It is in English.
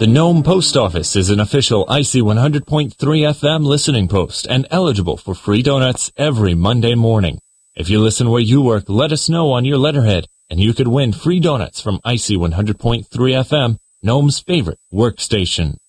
The Nome Post Office is an official IC 100.3 FM listening post and eligible for free donuts every Monday morning. If you listen where you work, let us know on your letterhead, and you could win free donuts from IC 100.3 FM, Nome's favorite workstation.